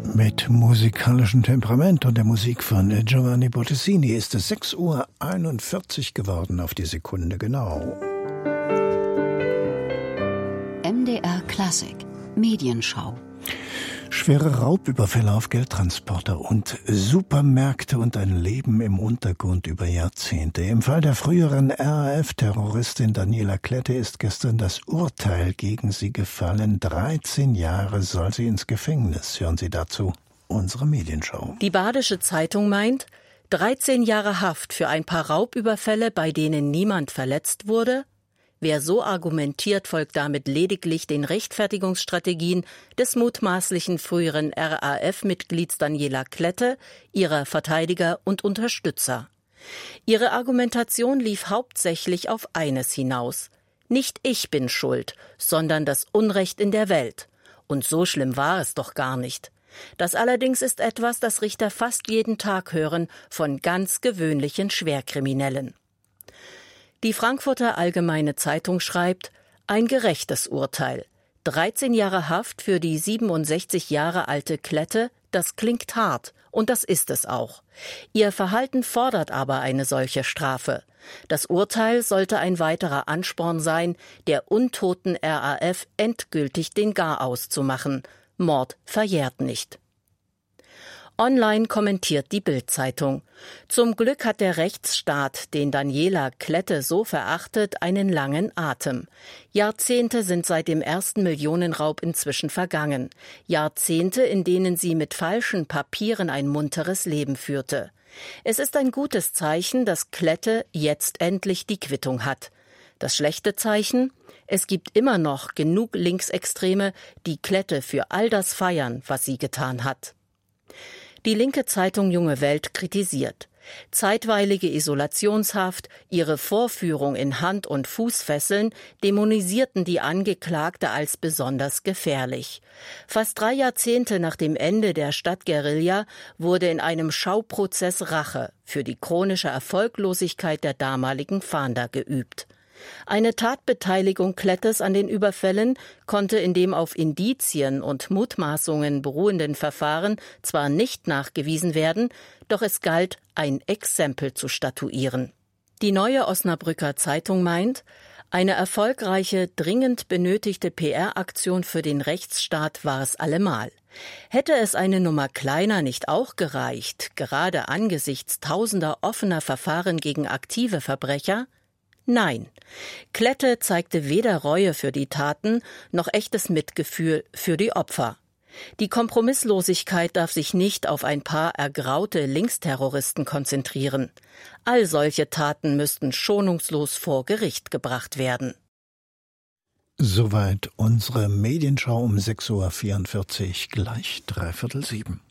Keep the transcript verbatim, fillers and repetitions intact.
Mit musikalischem Temperament und der Musik von Giovanni Bottesini ist es sechs Uhr einundvierzig geworden auf die Sekunde genau. M D R Klassik Medienschau. Schwere Raubüberfälle auf Geldtransporter und Supermärkte und ein Leben im Untergrund über Jahrzehnte. Im Fall der früheren R A F-Terroristin Daniela Klette ist gestern das Urteil gegen sie gefallen. dreizehn Jahre soll sie ins Gefängnis. Hören Sie dazu unsere Medienschau. Die Badische Zeitung meint, dreizehn Jahre Haft für ein paar Raubüberfälle, bei denen niemand verletzt wurde? Wer so argumentiert, folgt damit lediglich den Rechtfertigungsstrategien des mutmaßlichen früheren R A F-Mitglieds Daniela Klette, ihrer Verteidiger und Unterstützer. Ihre Argumentation lief hauptsächlich auf eines hinaus: Nicht ich bin schuld, sondern das Unrecht in der Welt. Und so schlimm war es doch gar nicht. Das allerdings ist etwas, das Richter fast jeden Tag hören von ganz gewöhnlichen Schwerkriminellen. Die Frankfurter Allgemeine Zeitung schreibt, ein gerechtes Urteil. dreizehn Jahre Haft für die siebenundsechzig Jahre alte Klette, das klingt hart, und das ist es auch. Ihr Verhalten fordert aber eine solche Strafe. Das Urteil sollte ein weiterer Ansporn sein, der untoten R A F endgültig den Garaus zu machen. Mord verjährt nicht. Online kommentiert die Bild-Zeitung. Zum Glück hat der Rechtsstaat, den Daniela Klette so verachtet, einen langen Atem. Jahrzehnte sind seit dem ersten Millionenraub inzwischen vergangen. Jahrzehnte, in denen sie mit falschen Papieren ein munteres Leben führte. Es ist ein gutes Zeichen, dass Klette jetzt endlich die Quittung hat. Das schlechte Zeichen? Es gibt immer noch genug Linksextreme, die Klette für all das feiern, was sie getan hat. Die linke Zeitung Junge Welt kritisiert. Zeitweilige Isolationshaft, ihre Vorführung in Hand- und Fußfesseln dämonisierten die Angeklagte als besonders gefährlich. Fast drei Jahrzehnte nach dem Ende der Stadtguerilla wurde in einem Schauprozess Rache für die chronische Erfolglosigkeit der damaligen Fahnder geübt. Eine Tatbeteiligung Klettes an den Überfällen konnte in dem auf Indizien und Mutmaßungen beruhenden Verfahren zwar nicht nachgewiesen werden, doch es galt, ein Exempel zu statuieren. Die Neue Osnabrücker Zeitung meint, eine erfolgreiche, dringend benötigte P R-Aktion für den Rechtsstaat war es allemal. Hätte es eine Nummer kleiner nicht auch gereicht, gerade angesichts tausender offener Verfahren gegen aktive Verbrecher? Nein, Klette zeigte weder Reue für die Taten noch echtes Mitgefühl für die Opfer. Die Kompromisslosigkeit darf sich nicht auf ein paar ergraute Linksterroristen konzentrieren. All solche Taten müssten schonungslos vor Gericht gebracht werden. Soweit unsere Medienschau um sechs Uhr vierundvierzig, gleich dreiviertel sieben.